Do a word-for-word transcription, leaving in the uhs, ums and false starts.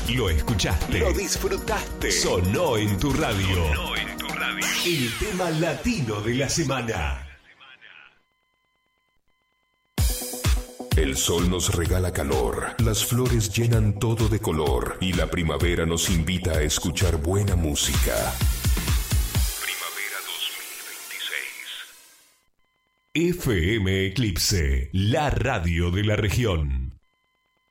Lo escuchaste. Lo disfrutaste. Sonó en tu radio. Sonó en tu radio. El tema latino de la semana. El sol nos regala calor, las flores llenan todo de color y la primavera nos invita a escuchar buena música. Primavera dos mil veintiséis. F M Eclipse, la radio de la región.